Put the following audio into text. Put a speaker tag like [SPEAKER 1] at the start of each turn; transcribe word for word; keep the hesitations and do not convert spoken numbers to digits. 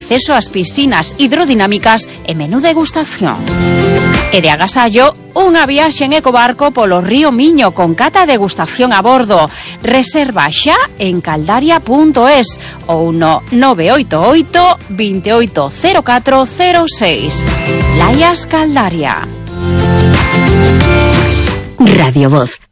[SPEAKER 1] acceso ás piscinas hidrodinámicas e menú degustación. E de agasallo, unha viaxe en ecobarco polo río Miño con cata e degustación a bordo. Reserva xa en caldaria punto es ou no nove oito oito, dos oito cero catro cero seis. Laias Caldaria.
[SPEAKER 2] Radio Voz,